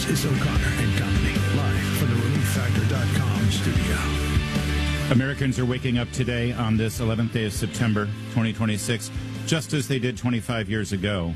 This is O'Connor and Company, live from the ReliefFactor.com studio. Americans are waking up today on this 11th day of September, 2026, just as they did 25 years ago.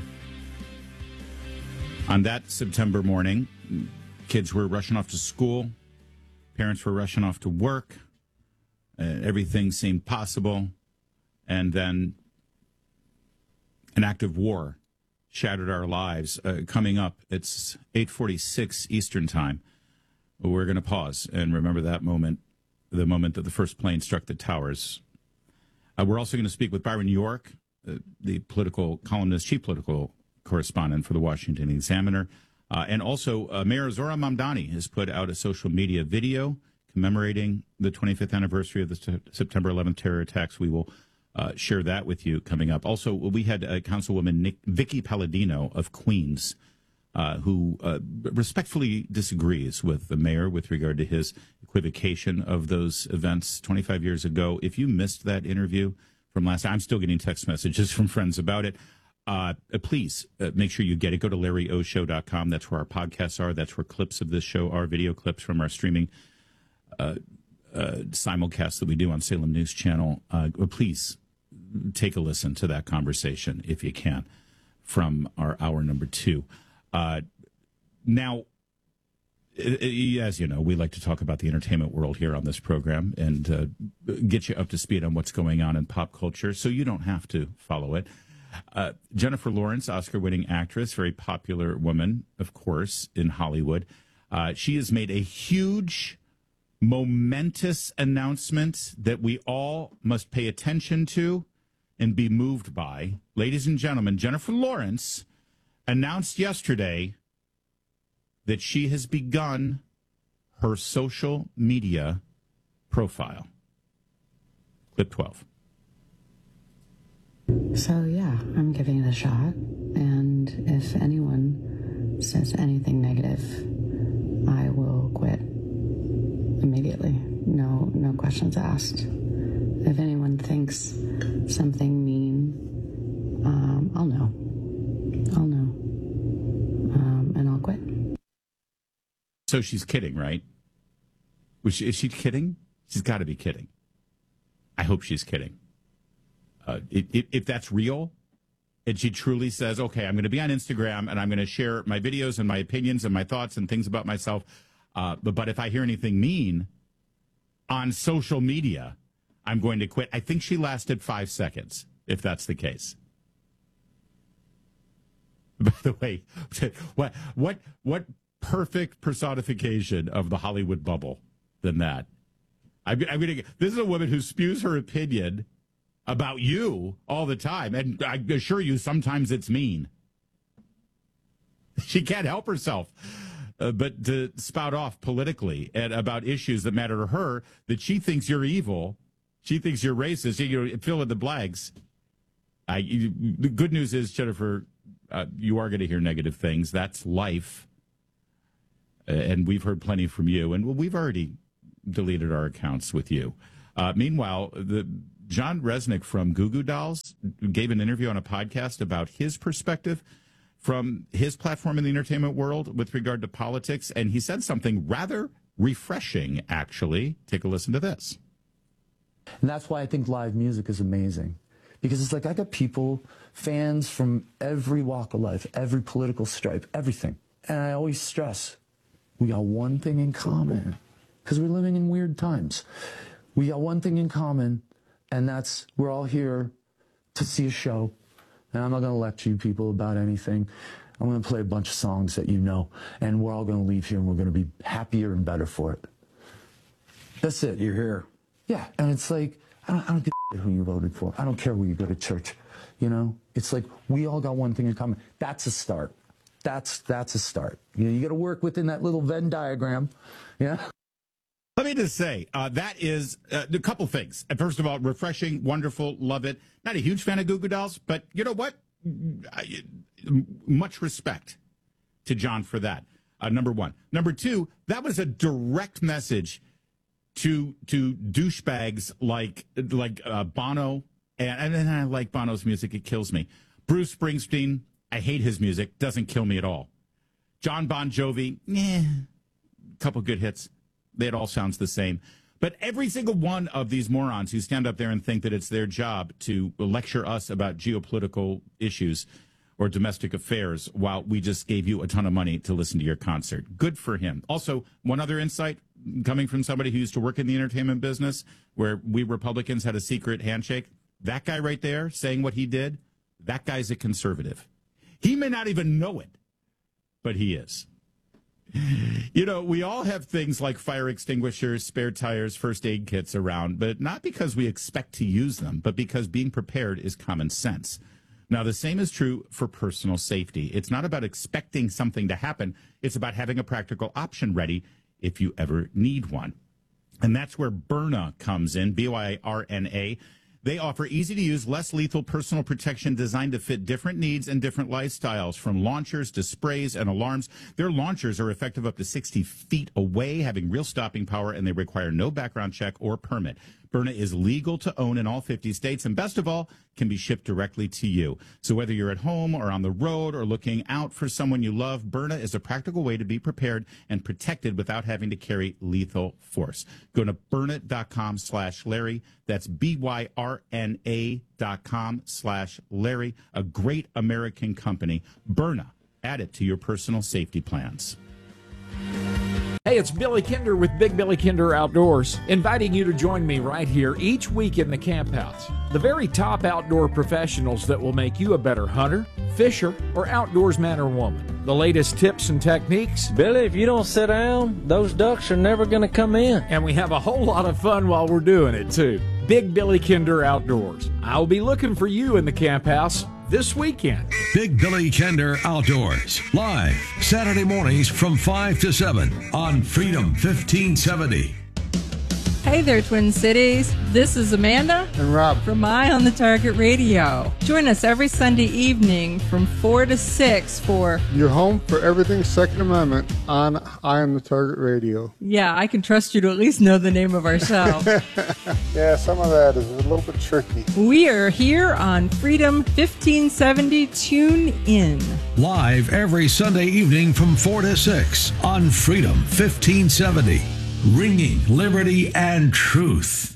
On that September morning, kids were rushing off to school, parents were rushing off to work, everything seemed possible, and then an act of war shattered our lives. Coming up, it's 8:46 Eastern Time. We're going to pause and remember that moment, the moment that the first plane struck the towers. We're also going to speak with Byron York, the political columnist, chief political correspondent for the Washington Examiner. And also, Mayor Zohran Mamdani has put out a social media video commemorating the 25th anniversary of the September 11th terror attacks. We will share that with you coming up. Also, we had Councilwoman Vicky Palladino of Queens, who respectfully disagrees with the mayor with regard to his equivocation of those events 25 years ago. If you missed that interview from last time, I'm still getting text messages from friends about it. Please make sure you get it. Go to LarryOShow.com. That's where our podcasts are. That's where clips of this show are, video clips from our streaming simulcast that we do on Salem News Channel. Please take a listen to that conversation if you can from our hour number 2. Now, as you know, we like to talk about the entertainment world here on this program and get you up to speed on what's going on in pop culture so you don't have to follow it. Jennifer Lawrence, Oscar-winning actress, very popular woman, of course, in Hollywood. She has made a huge, momentous announcement that we all must pay attention to and be moved by. Ladies and gentlemen, Jennifer Lawrence announced yesterday that she has begun her social media profile. Clip 12. So, yeah, I'm giving it a shot. And if anyone says anything negative, I will quit immediately. No questions asked. If anyone thinks something mean, I'll know. And I'll quit. So she's kidding, right? Is she kidding? She's got to be kidding. I hope she's kidding. If that's real, and she truly says, okay, I'm going to be on Instagram and I'm going to share my videos and my opinions and my thoughts and things about myself. But if I hear anything mean on social media, I'm going to quit. I think she lasted 5 seconds, if that's the case. By the way, what perfect personification of the Hollywood bubble than that? This is a woman who spews her opinion about you all the time, and I assure you, sometimes it's mean. She can't help herself but to spout off politically and about issues that matter to her, that she thinks you're evil, she thinks you're racist, you fill in the blanks. The good news is, Jennifer, you are going to hear negative things. That's life. And we've heard plenty from you, and we've already deleted our accounts with you. Meanwhile, John Resnick from Goo Goo Dolls gave an interview on a podcast about his perspective from his platform in the entertainment world with regard to politics, and he said something rather refreshing, actually. Take a listen to this. And that's why I think live music is amazing. Because it's like I got people, fans from every walk of life, every political stripe, everything. And I always stress, we got one thing in common, because we're living in weird times. We got one thing in common, and that's we're all here to see a show. And I'm not going to lecture you people about anything. I'm going to play a bunch of songs that you know, and we're all going to leave here, and we're going to be happier and better for it. That's it. You're here. Yeah, and it's like, I don't give a who you voted for. I don't care where you go to church. You know, it's like we all got one thing in common. That's a start. That's a start. You know, you got to work within that little Venn diagram. Yeah. Let me just say, that is a couple things. First of all, refreshing, wonderful, love it. Not a huge fan of Goo Goo Dolls, but you know what? Much respect to John for that, number one. Number two, that was a direct message to douchebags like Bono, and I like Bono's music. It kills me. Bruce Springsteen, I hate his music. Doesn't kill me at all. John Bon Jovi, couple good hits. It all sounds the same. But every single one of these morons who stand up there and think that it's their job to lecture us about geopolitical issues or domestic affairs while we just gave you a ton of money to listen to your concert. Good for him. Also, one other insight coming from somebody who used to work in the entertainment business where we Republicans had a secret handshake. That guy right there saying what he did, that guy's a conservative. He may not even know it, but he is. You know, we all have things like fire extinguishers, spare tires, first aid kits around, but not because we expect to use them, but because being prepared is common sense. Now, the same is true for personal safety. It's not about expecting something to happen. It's about having a practical option ready if you ever need one. And that's where Byrna comes in, Byrna. They offer easy-to-use, less lethal personal protection designed to fit different needs and different lifestyles, from launchers to sprays and alarms. Their launchers are effective up to 60 feet away, having real stopping power, and they require no background check or permit. Byrna is legal to own in all 50 states, and best of all, can be shipped directly to you. So whether you're at home or on the road or looking out for someone you love, Byrna is a practical way to be prepared and protected without having to carry lethal force. Go to Byrna.com/Larry. That's BYRNA.com/Larry. A great American company. Byrna. Add it to your personal safety plans. Hey, it's Billy Kinder with Big Billy Kinder Outdoors, inviting you to join me right here each week in the Camp House. The very top outdoor professionals that will make you a better hunter, fisher, or outdoors man or woman. The latest tips and techniques. Billy, if you don't sit down, those ducks are never going to come in. And we have a whole lot of fun while we're doing it, too. Big Billy Kinder Outdoors. I'll be looking for you in the Camp House this weekend. Big Billy Kinder Outdoors. Live Saturday mornings from 5 to 7 on Freedom 1570. Hey there, Twin Cities. This is Amanda and Rob from Eye on the Target Radio. Join us every Sunday evening from 4 to 6 for your home for everything Second Amendment on Eye on the Target Radio. Yeah, I can trust you to at least know the name of our show. Yeah, some of that is a little bit tricky. We are here on Freedom 1570. Tune in. Live every Sunday evening from 4 to 6 on Freedom 1570. Ringing liberty and truth.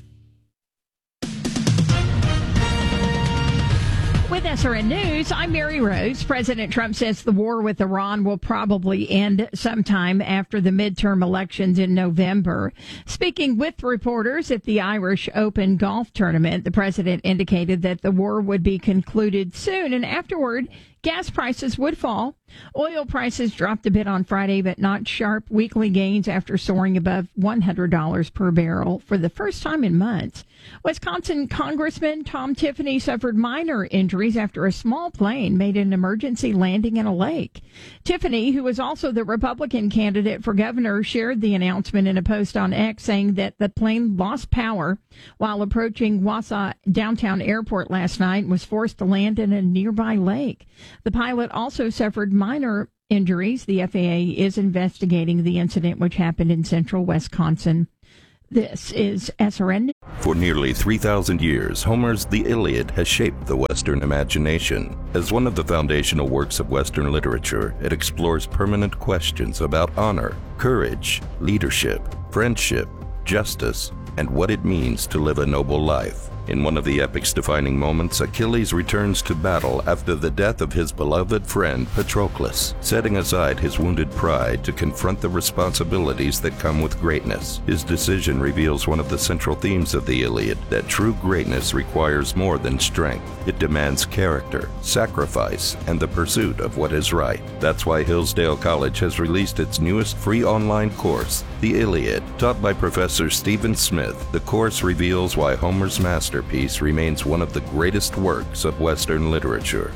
With SRN News, I'm Mary Rose. President Trump says the war with Iran will probably end sometime after the midterm elections in November. Speaking with reporters at the Irish Open golf tournament, the president indicated that the war would be concluded soon, and afterward, gas prices would fall. Oil prices dropped a bit on Friday, but not sharp weekly gains after soaring above $100 per barrel for the first time in months. Wisconsin Congressman Tom Tiffany suffered minor injuries after a small plane made an emergency landing in a lake. Tiffany, who was also the Republican candidate for governor, shared the announcement in a post on X, saying that the plane lost power while approaching Wausau downtown airport last night and was forced to land in a nearby lake. The pilot also suffered minor injuries. The FAA is investigating the incident, which happened in central Wisconsin. This is SRN. For nearly 3,000 years, Homer's The Iliad has shaped the Western imagination. As one of the foundational works of Western literature, it explores permanent questions about honor, courage, leadership, friendship, justice, and what it means to live a noble life. In one of the epic's defining moments, Achilles returns to battle after the death of his beloved friend Patroclus, setting aside his wounded pride to confront the responsibilities that come with greatness. His decision reveals one of the central themes of the Iliad, that true greatness requires more than strength. It demands character, sacrifice, and the pursuit of what is right. That's why Hillsdale College has released its newest free online course, The Iliad. Taught by Professor Stephen Smith, the course reveals why Homer's masterpiece remains one of the greatest works of Western literature.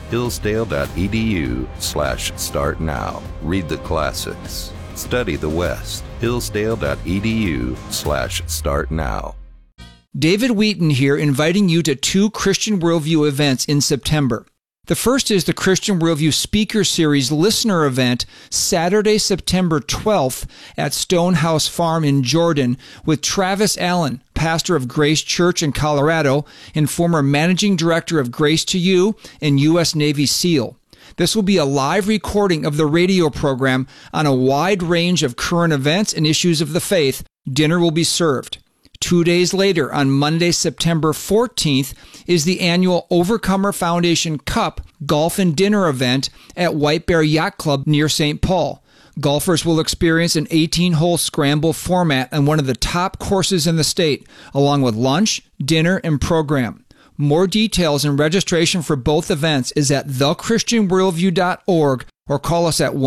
Hillsdale.edu/start now. Read the classics. Study the West. Hillsdale.edu/start now. David Wheaton here, inviting you to 2 Christian Worldview events in September. The first is the Christian Worldview Speaker Series Listener Event, Saturday, September 12th at Stonehouse Farm in Jordan with Travis Allen, pastor of Grace Church in Colorado and former managing director of Grace to You and U.S. Navy SEAL. This will be a live recording of the radio program on a wide range of current events and issues of the faith. Dinner will be served. 2 days later, on Monday, September 14th, is the annual Overcomer Foundation Cup Golf and Dinner event at White Bear Yacht Club near St. Paul. Golfers will experience an 18-hole scramble format on one of the top courses in the state, along with lunch, dinner, and program. More details and registration for both events is at thechristianworldview.org or call us at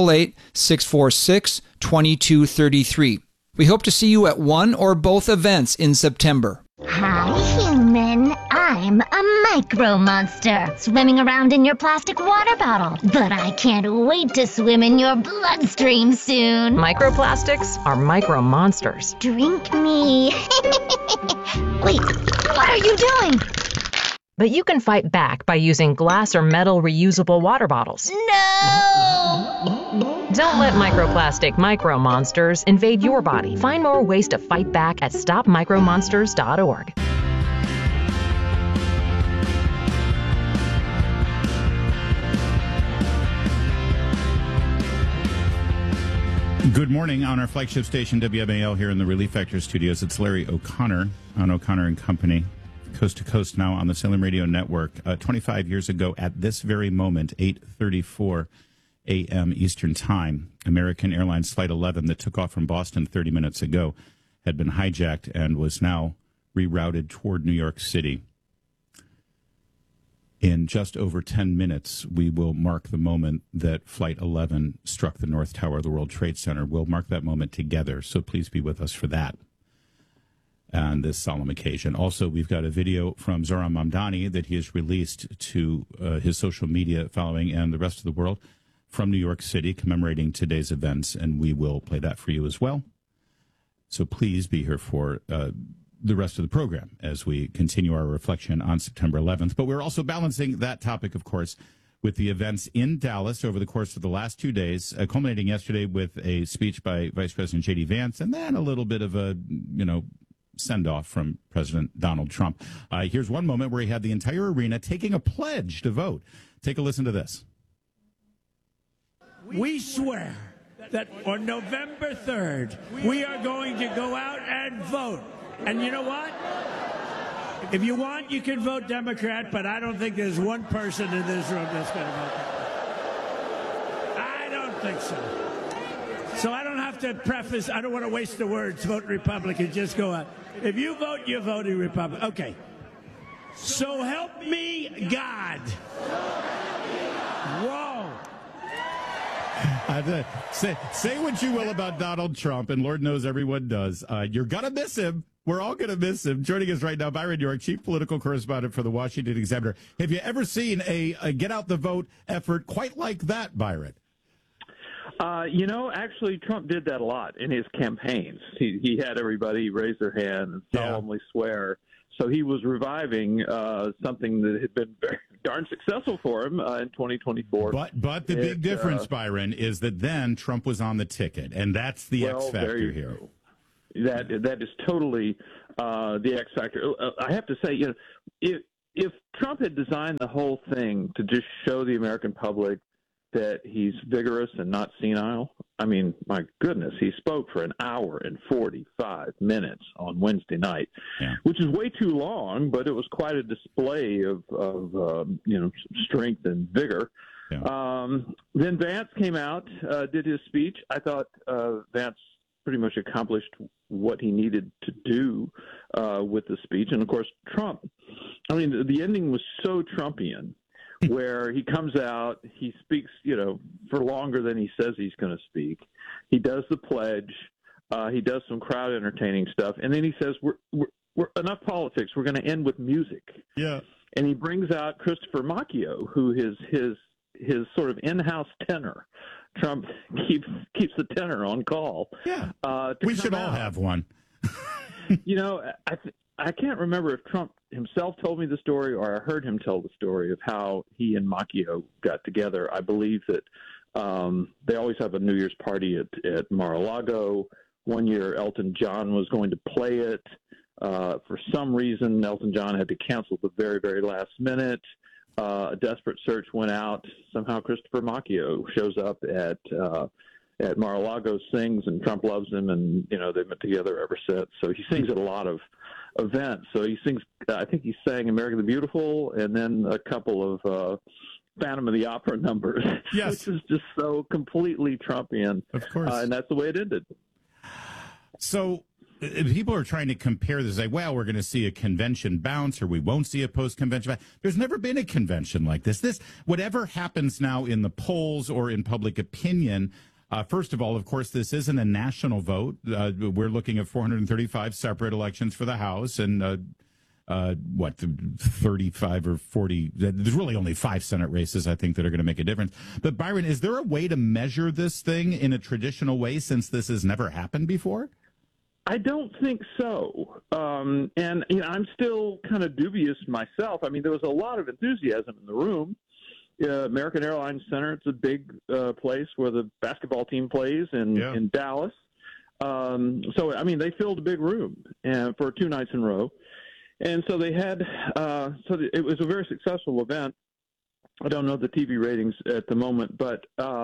1-888-646-2233. We hope to see you at one or both events in September. Hi, human. I'm a micro monster, swimming around in your plastic water bottle. But I can't wait to swim in your bloodstream soon. Microplastics are micro monsters. Drink me. Wait, what are you doing? But you can fight back by using glass or metal reusable water bottles. No! Don't let microplastic micro monsters invade your body. Find more ways to fight back at stopmicromonsters.org. Good morning on our flagship station, WMAL, here in the Relief Factor studios. It's Larry O'Connor on O'Connor and Company, coast to coast now on the Salem Radio Network. 25 years ago at this very moment, 8:34 a.m. Eastern Time, American Airlines Flight 11 that took off from Boston 30 minutes ago had been hijacked and was now rerouted toward New York City. In just over 10 minutes, we will mark the moment that Flight 11 struck the North Tower of the World Trade Center. We'll mark that moment together, so please be with us for that on this solemn occasion. Also, we've got a video from Zohran Mamdani that he has released to his social media following and the rest of the world from New York City commemorating today's events, and we will play that for you as well. So please be here for the rest of the program as we continue our reflection on September 11th. But we're also balancing that topic, of course, with the events in Dallas over the course of the last 2 days, culminating yesterday with a speech by Vice President J.D. Vance, and then a little bit of a, send-off from President Donald Trump. Here's one moment where he had the entire arena taking a pledge to vote. Take a listen to this. We swear that on November 3rd, we are going to go out and vote. And you know what? If you want, you can vote Democrat, but I don't think there's one person in this room that's going to vote Democrat. I don't think so. So I don't have to preface, I don't want to waste the words, vote Republican, just go out. If you vote, you're voting Republican. Okay. So help me God. Whoa. Say what you will about Donald Trump, and Lord knows everyone does. You're going to miss him. We're all going to miss him. Joining us right now, Byron York, chief political correspondent for the Washington Examiner. Have you ever seen a get out the vote effort quite like that, Byron? Actually, Trump did that a lot in his campaigns. He had everybody raise their hand and solemnly swear. So he was reviving something that had been very darn successful for him in 2024. But the big difference, Byron, is that then Trump was on the ticket, and that's the X factor here. That is totally the X factor. I have to say, if Trump had designed the whole thing to just show the American public that he's vigorous and not senile, I mean, my goodness, he spoke for an hour and 45 minutes on Wednesday night, which is way too long, but it was quite a display of strength and vigor. Yeah. Then Vance came out, did his speech. I thought Vance pretty much accomplished what he needed to do with the speech. And, of course, Trump, I mean, the ending was so Trumpian, where he comes out, he speaks, for longer than he says he's going to speak. He does the pledge. He does some crowd entertaining stuff. And then he says, we're enough politics. We're going to end with music. Yeah. And he brings out Christopher Macchio, who is his sort of in-house tenor. Trump keeps the tenor on call. Yeah. We should all have one. I can't remember if Trump himself told me the story or I heard him tell the story of how he and Macchio got together. I believe that they always have a New Year's party at Mar-a-Lago. One year, Elton John was going to play it. For some reason, Elton John had to cancel the very, very last minute. A desperate search went out. Somehow Christopher Macchio shows up at Mar-a-Lago, sings, and Trump loves him, and they've been together ever since. So he sings at a lot of events. So he sings. I think he sang "America the Beautiful" and then a couple of Phantom of the Opera numbers. Yes, which is just so completely Trumpian. Of course, and that's the way it ended. So people are trying to compare this, like, well, we're going to see a convention bounce or we won't see a post-convention bounce. There's never been a convention like this. Whatever happens now in the polls or in public opinion, first of all, of course, this isn't a national vote. We're looking at 435 separate elections for the House and 35 or 40. There's really only 5 Senate races, I think, that are going to make a difference. But Byron, is there a way to measure this thing in a traditional way since this has never happened before? I don't think so. And I'm still kind of dubious myself. I mean, there was a lot of enthusiasm in the room. American Airlines Center, it's a big place where the basketball team plays in Dallas. So, I mean, they filled a big room for 2 nights in a row. And so they had it was a very successful event. I don't know the TV ratings at the moment, but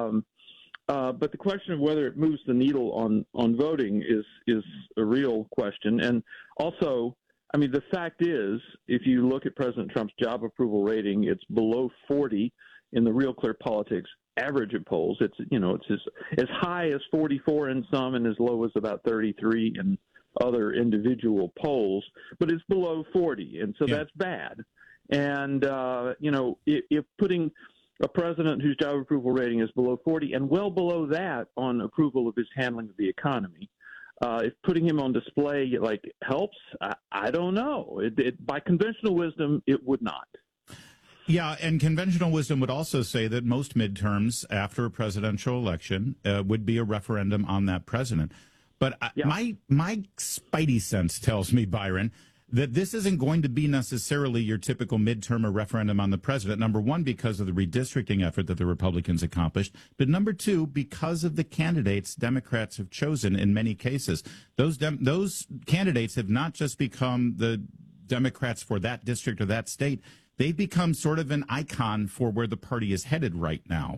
the question of whether it moves the needle on voting is a real question. And also, I mean, the fact is, if you look at President Trump's job approval rating, it's below 40 in the Real Clear Politics average of polls. It's as high as 44 in some and as low as about 33 in other individual polls, but it's below 40, and so that's bad. And if putting a president whose job approval rating is below 40 and well below that on approval of his handling of the economy, if putting him on display helps, I don't know. By conventional wisdom, it would not. Yeah, and conventional wisdom would also say that most midterms after a presidential election would be a referendum on that president. But my spidey sense tells me, Byron, that this isn't going to be necessarily your typical midterm or referendum on the president. Number one, because of the redistricting effort that the Republicans accomplished. But number two, because of the candidates Democrats have chosen in many cases. Those candidates have not just become the Democrats for that district or that state. They've become sort of an icon for where the party is headed right now.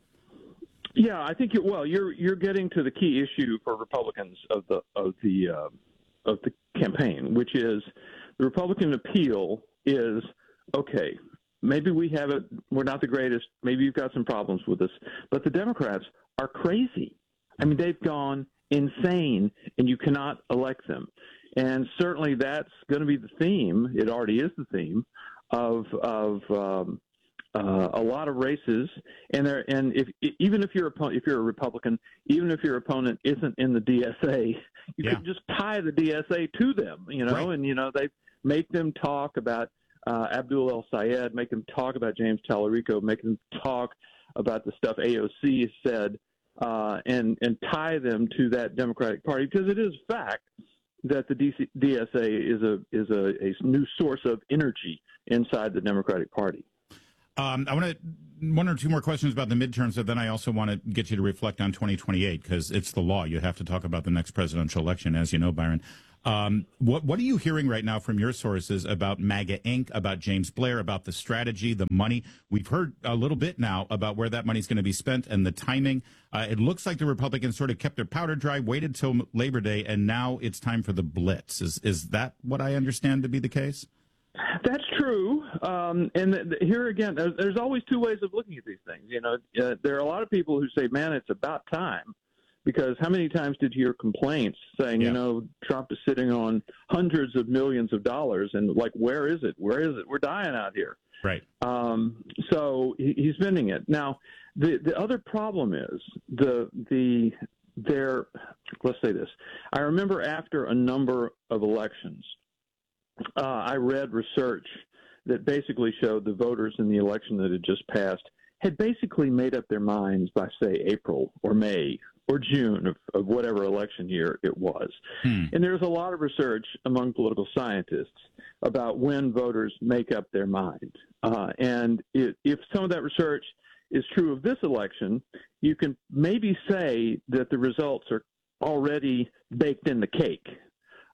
Yeah, I think you're getting to the key issue for Republicans of the campaign, which is the Republican appeal is, okay, maybe we're not the greatest, maybe you've got some problems with us, but the Democrats are crazy. I mean, they've gone insane, and you cannot elect them. And certainly that's going to be the theme. It already is the theme of a lot of races, and even if you're a Republican, even if your opponent isn't in the DSA, you can just tie the DSA to them, right. And they make them talk about Abdul El Sayed, make them talk about James Tallarico, make them talk about the stuff AOC has said, and tie them to that Democratic Party, because it is a fact that the DSA is a new source of energy inside the Democratic Party. I want to one or two more questions about the midterms, but then I also want to get you to reflect on 2028 because it's the law. You have to talk about the next presidential election, as you know, Byron. What are you hearing right now from your sources about MAGA Inc., about James Blair, about the strategy, the money? We've heard a little bit now about where that money's going to be spent and the timing. It looks like the Republicans sort of kept their powder dry, waited till Labor Day, and now it's time for the blitz. Is that what I understand to be the case? That's true. And here again, there's always two ways of looking at these things. There are a lot of people who say, man, it's about time. Because how many times did you hear complaints saying, Trump is sitting on hundreds of millions of dollars, and where is it? Where is it? We're dying out here. Right. So he's spending it. Now, the other problem is let's say this. I remember after a number of elections, I read research that basically showed the voters in the election that had just passed had basically made up their minds by, say, April or May or June of whatever election year it was. And there's a lot of research among political scientists about when voters make up their mind. And if some of that research is true of this election, you can maybe say that the results are already baked in the cake.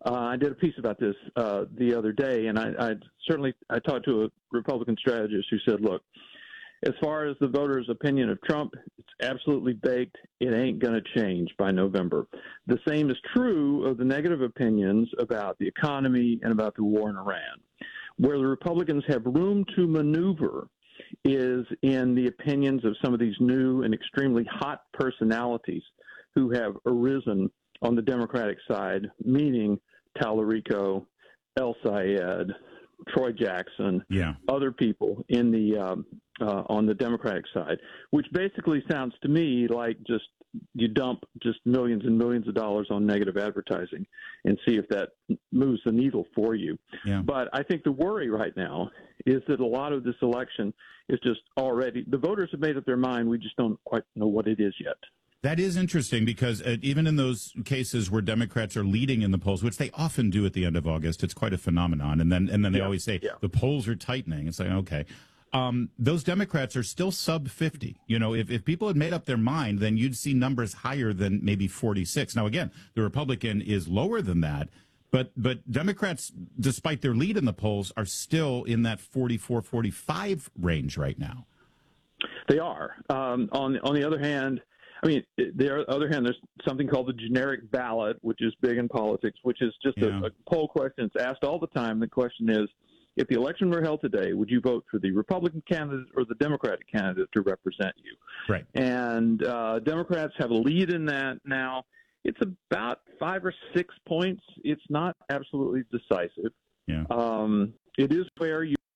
I did a piece about this the other day, and I talked to a Republican strategist who said, look, as far as the voters' opinion of Trump, it's absolutely baked. It ain't going to change by November. The same is true of the negative opinions about the economy and about the war in Iran. Where the Republicans have room to maneuver is in the opinions of some of these new and extremely hot personalities who have arisen on the Democratic side, meaning Tallarico, El Sayed, Troy Jackson, other people in the on the Democratic side, which basically sounds to me like just you dump just millions and millions of dollars on negative advertising and see if that moves the needle for you. Yeah. But I think the worry right now is that a lot of this election is just already, the voters have made up their mind. We just don't quite know what it is yet. That is interesting because even in those cases where Democrats are leading in the polls, which they often do at the end of August, it's quite a phenomenon. And then they always say the polls are tightening. It's like, okay. Those Democrats are still sub 50. You know, if people had made up their mind, then you'd see numbers higher than maybe 46. Now, again, the Republican is lower than that. But Democrats, despite their lead in the polls, are still in that 44, 45 range right now. They are. On the other hand, there's something called the generic ballot, which is big in politics, which is just a poll question. It's asked all the time. The question is, if the election were held today, would you vote for the Republican candidate or the Democratic candidate to represent you? Right. And Democrats have a lead in that now. It's about 5 or 6 points. It's not absolutely decisive. Yeah. It is where you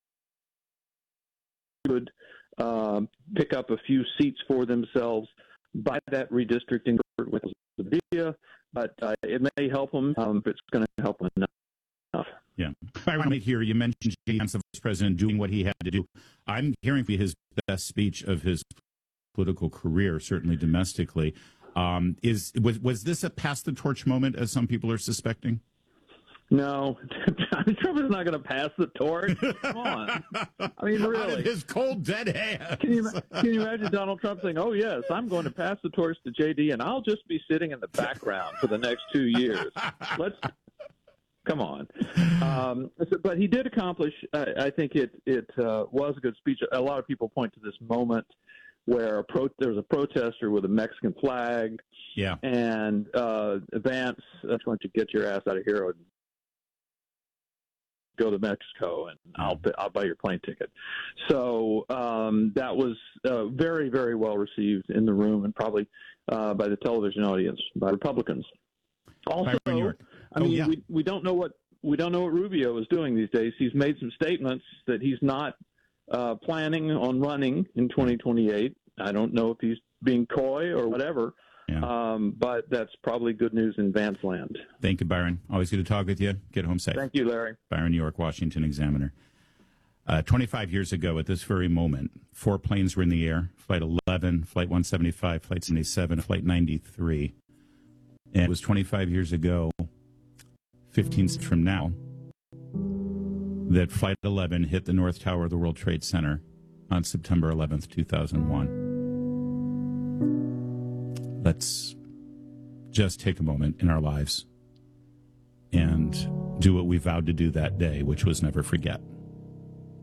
could pick up a few seats for themselves by that redistricting with Sevilla, but it may help them if it's going to help enough. Yeah. Byron, here you mentioned J.D. Vance, the vice president, doing what he had to do. I'm hearing his best speech of his political career, certainly domestically. Was this a pass the torch moment, as some people are suspecting? No, Trump is not going to pass the torch. Come on. I mean, really. Out of his cold, dead hands. Can you imagine Donald Trump saying, oh, yes, I'm going to pass the torch to J.D., and I'll just be sitting in the background for the next 2 years. Come on. But he did accomplish, I think it was a good speech. A lot of people point to this moment where there was a protester with a Mexican flag. Yeah. And Vance, that's going to get your ass out of here and go to Mexico, and I'll buy your plane ticket. So that was very, very well received in the room, and probably by the television audience, by Republicans. Also, we don't know what Rubio is doing these days. He's made some statements that he's not planning on running in 2028. I don't know if he's being coy or whatever. Yeah. But that's probably good news in Vance land. Thank you, Byron. Always good to talk with you. Get home safe. Thank you, Larry. Byron, New York, Washington Examiner. 25 years ago, at this very moment, 4 planes were in the air. Flight 11, Flight 175, Flight 77, Flight 93. And it was 25 years ago, 15 from now, that Flight 11 hit the North Tower of the World Trade Center on September 11th, 2001. Let's just take a moment in our lives and do what we vowed to do that day, which was never forget.